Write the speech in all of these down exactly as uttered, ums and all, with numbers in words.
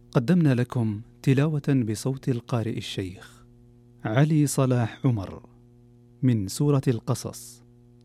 قدمنا لكم تلاوة بصوت القارئ الشيخ علي صلاح عمر من سورة القصص.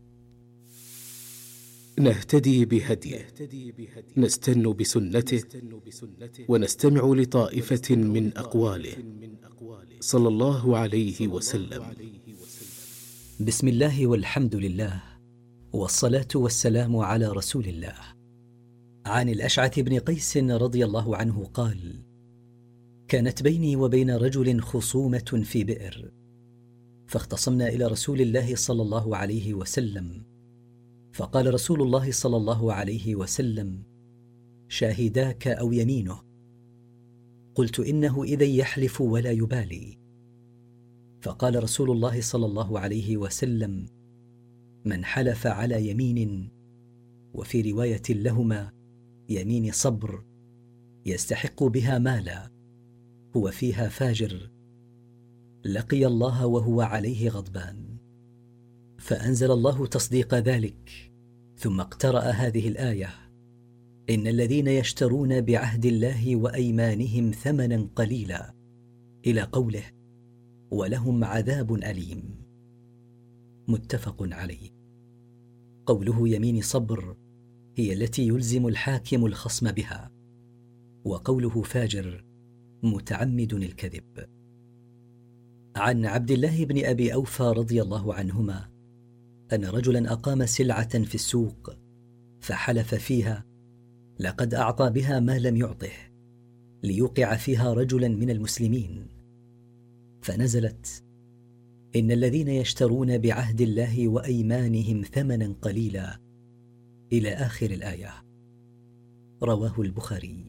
نهتدي بهديه، نستن بسنته، ونستمع لطائفة من أقواله صلى الله عليه وسلم. بسم الله والحمد لله، والصلاة والسلام على رسول الله. عن الأشعث بن قيس رضي الله عنه قال: كانت بيني وبين رجل خصومة في بئر، فاختصمنا إلى رسول الله صلى الله عليه وسلم، فقال رسول الله صلى الله عليه وسلم: شاهداك أو يمينه؟ قلت: إنه إذا يحلف ولا يبالي. فقال رسول الله صلى الله عليه وسلم: من حلف على يمين، وفي رواية لهما يمين صبر، يستحق بها مالا، هو فيها فاجر، لقي الله وهو عليه غضبان. فأنزل الله تصديق ذلك، ثم اقترأ هذه الآية: إن الذين يشترون بعهد الله وأيمانهم ثمنا قليلا، إلى قوله: ولهم عذاب أليم. متفق عليه. قوله يمين صبر هي التي يلزم الحاكم الخصم بها، وقوله فاجر متعمد الكذب. عن عبد الله بن أبي أوفى رضي الله عنهما أن رجلا أقام سلعة في السوق، فحلف فيها لقد أعطى بها ما لم يعطه، ليوقع فيها رجلا من المسلمين، فنزلت: إن الذين يشترون بعهد الله وأيمانهم ثمنا قليلا، إلى آخر الآية. رواه البخاري.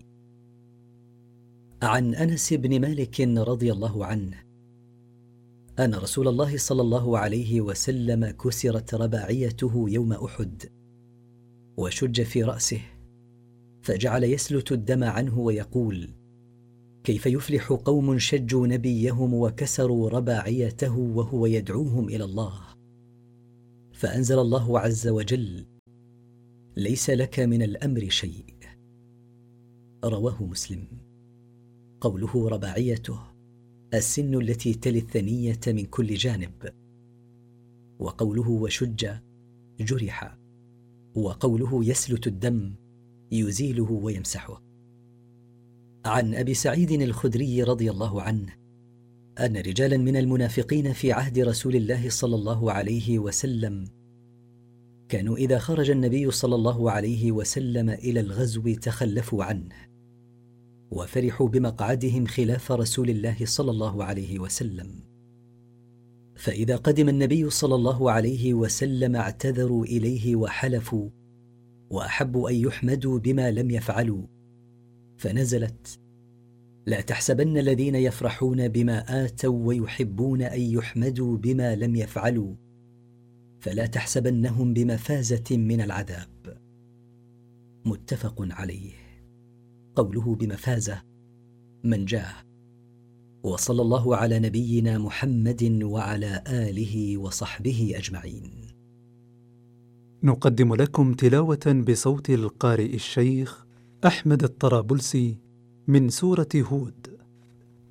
عن أنس بن مالك رضي الله عنه أن رسول الله صلى الله عليه وسلم كسرت رباعيته يوم أحد، وشج في رأسه، فجعل يسلت الدم عنه ويقول: كيف يفلح قوم شجوا نبيهم وكسروا رباعيته وهو يدعوهم إلى الله؟ فأنزل الله عز وجل: ليس لك من الأمر شيء. رواه مسلم. قوله رباعيته السن التي تلي الثنية من كل جانب، وقوله وشج جرح، وقوله يسلت الدم يزيله ويمسحه. عن أبي سعيد الخدري رضي الله عنه أن رجالا من المنافقين في عهد رسول الله صلى الله عليه وسلم كانوا إذا خرج النبي صلى الله عليه وسلم إلى الغزو تخلفوا عنه، وفرحوا بمقعدهم خلاف رسول الله صلى الله عليه وسلم، فإذا قدم النبي صلى الله عليه وسلم اعتذروا إليه وحلفوا، وأحبوا أن يحمدوا بما لم يفعلوا، فنزلت: لا تحسبن الذين يفرحون بما آتوا ويحبون أن يحمدوا بما لم يفعلوا، فلا تحسبنهم بمفازة من العذاب. متفق عليه. قوله بمفازة منجاه. وصلى الله على نبينا محمد وعلى آله وصحبه أجمعين. نقدم لكم تلاوة بصوت القارئ الشيخ أحمد الطرابلسي من سورة هود.